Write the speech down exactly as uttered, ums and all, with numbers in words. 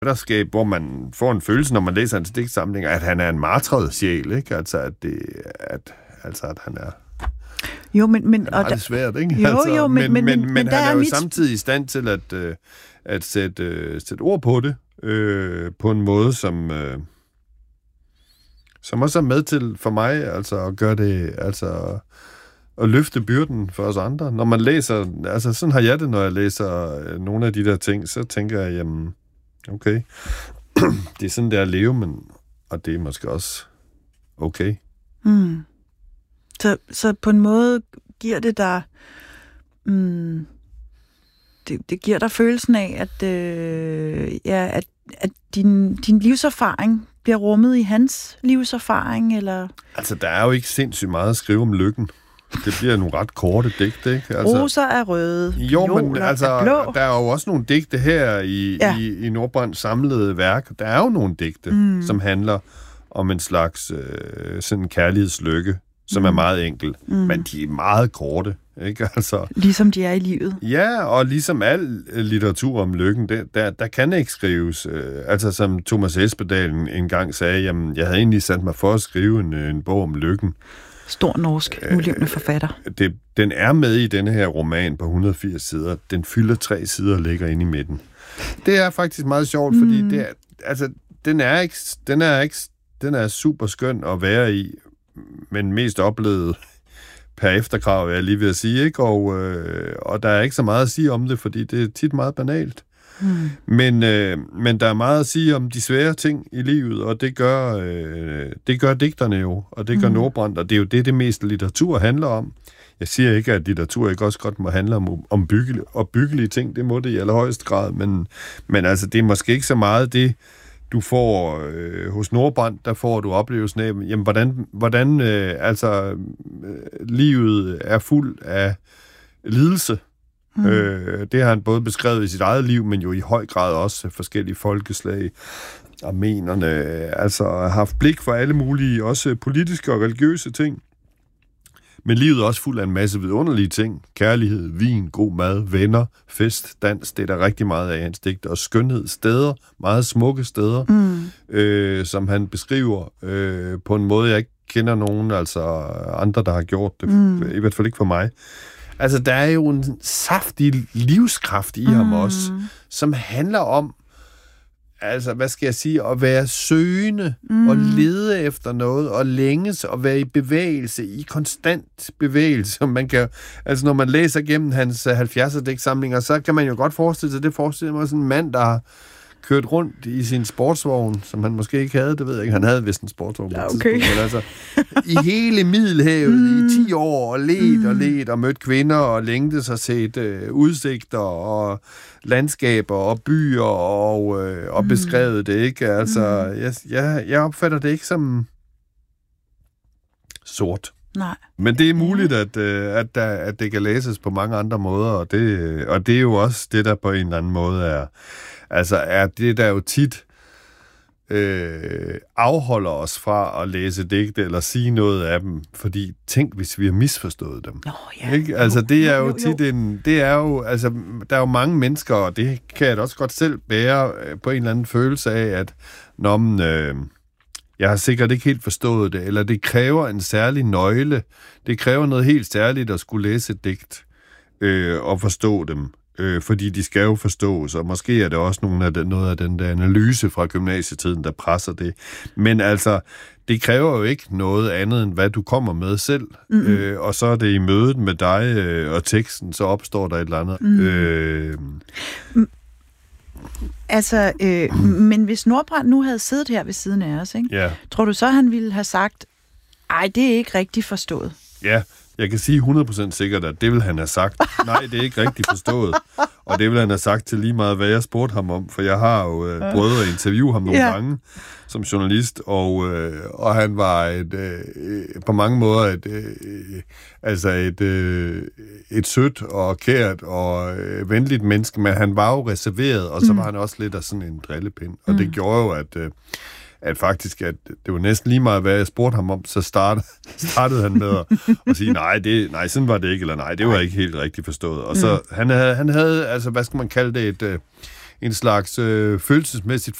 der sker, hvor man får en følelse, når man læser hans digtsamling, at han er en martret sjæl, ikke? Altså, at, det, at, altså, at han er... Jo, men... men det er meget svært, ikke? Jo, altså, jo, men, men, men, men, men der han er, er jo mit... samtidig i stand til at, øh, at sætte, øh, sætte ord på det, øh, på en måde, som... Øh, som også er med til for mig, altså at gøre det, altså at løfte byrden for os andre. Når man læser, altså sådan har jeg det, når jeg læser nogle af de der ting, så tænker jeg, jamen, okay, det er sådan, det er at leve, men, og det er måske også okay. Mm. Så, så på en måde giver det dig, mm, det, det giver dig følelsen af, at, øh, ja, at, at din, din livserfaring bliver rummet i hans livserfaring, eller? Altså, der er jo ikke sindssygt meget at skrive om lykken. Det bliver nogle ret korte digte, ikke? Altså, roser er røde, jo, men altså, er blå. Der er jo også nogle digte her i, ja. i, i Nordbrands samlede værk. Der er jo nogle digte, mm. som handler om en slags øh, sådan kærlighedslykke, som mm. er meget enkel, mm. men de er meget korte, ikke? Altså, ligesom de er i livet. Ja, og ligesom al litteratur om lykken, der, der, der kan ikke skrives. Øh, altså som Thomas Espedal engang sagde, jamen, jeg havde egentlig sat mig for at skrive en, en bog om lykken. Stor norsk, ulevende forfatter. Øh, det, den er med i denne her roman på et hundrede og firs sider. Den fylder tre sider og ligger inde i midten. Det er faktisk meget sjovt, mm. fordi det er, altså, den er ikke, den er ikke, den er super skøn at være i, men mest oplevet per efterkrav, jeg lige ved at sige, ikke? Og, øh, og der er ikke så meget at sige om det, fordi det er tit meget banalt. Mm. Men, øh, men der er meget at sige om de svære ting i livet, og det gør, øh, det gør digterne jo, og det gør mm. Nordbrandt, og det er jo det, det meste litteratur handler om. Jeg siger ikke, at litteratur ikke også godt må handle om, om byggelige, og byggelige ting, det må det i allerhøjeste grad, men, men altså, det er måske ikke så meget det, du får øh, hos Nordbrandt, der får du oplevelsen af, jamen, hvordan, hvordan øh, altså, øh, livet er fuld af lidelse. Mm. Øh, det har han både beskrevet i sit eget liv, men jo i høj grad også forskellige folkeslag. Armenerne, altså har haft blik for alle mulige, også politiske og religiøse ting. Men livet er også fuld af en masse vidunderlige ting. Kærlighed, vin, god mad, venner, fest, dans. Det er der rigtig meget af i hans digte. Og skønhed, steder, meget smukke steder, mm. øh, som han beskriver øh, på en måde, jeg ikke kender nogen, altså andre, der har gjort det. Mm. I hvert fald ikke for mig. Altså, der er jo en saftig livskraft i mm. ham også, som handler om, altså, hvad skal jeg sige, at være søgende mm. og lede efter noget, og længes og være i bevægelse, i konstant bevægelse. Man kan, altså, når man læser gennem hans halvfjerdser-digtsamlinger, så kan man jo godt forestille sig, det forestiller mig sådan en mand, der har kørt rundt i sin sportsvogn, som han måske ikke havde, det ved jeg ikke. Han havde vist en sportsvogn. Ja, okay. Men altså, i hele Middelhavet mm. i ti år, og let mm. og let, og mødt kvinder, og længtes og set øh, udsigter, og landskaber, og byer, og, øh, og mm. beskrevet det, ikke? Altså, mm. jeg, jeg, jeg opfatter det ikke som sort. Nej. Men det er muligt, at, at, der, at det kan læses på mange andre måder, og det, og det er jo også det, der på en eller anden måde er, altså er det, der jo tit øh, afholder os fra at læse digte eller sige noget af dem, fordi tænk, hvis vi har misforstået dem. Oh, ja. Ikke? Altså det er jo, jo, jo, jo. tit en, det er jo, altså der er jo mange mennesker, og det kan jeg da også godt selv bære på en eller anden følelse af, at når man, øh, jeg har sikkert ikke helt forstået det, eller det kræver en særlig nøgle, det kræver noget helt særligt at skulle læse et digt øh, og forstå dem. Øh, fordi de skal jo forstås, og måske er det også nogle af den, noget af den der analyse fra gymnasietiden, der presser det. Men altså, det kræver jo ikke noget andet, end hvad du kommer med selv. Mm-hmm. Øh, og så er det i mødet med dig øh, og teksten, så opstår der et eller andet. Mm. Øh... Altså, øh, men hvis Nordbrandt nu havde siddet her ved siden af os, ikke? Ja. Tror du så, han ville have sagt, ej, det er ikke rigtig forstået? Ja, jeg kan sige hundrede procent sikkert, at det vil han have sagt. Nej, det er ikke rigtig forstået. Og det vil han have sagt til lige meget, hvad jeg spurgte ham om. For jeg har jo øh, prøvet at interviewe ham nogle ja. gange som journalist, og, øh, og han var et, øh, på mange måder et, øh, altså et, øh, et sødt og kært og øh, venligt menneske, men han var jo reserveret, og så var mm. han også lidt af sådan en drillepind. Og mm. det gjorde jo, at... Øh, at faktisk, at det var næsten lige meget, hvad jeg spurgte ham om, så startede, startede han med at, at sige, nej, det, nej, sådan var det ikke, eller nej, det var ikke helt rigtigt forstået. Og så, mm. han havde, han havde, altså, hvad skal man kalde det, et, en slags øh, følelsesmæssigt